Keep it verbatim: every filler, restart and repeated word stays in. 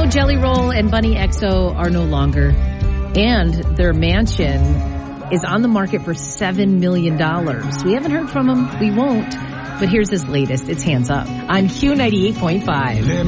Jelly Roll and Bunny X O are no longer, and their mansion is on the market for seven million dollars. We haven't heard from him. We won't. But here's his latest. It's Hands Up on Q ninety-eight point five.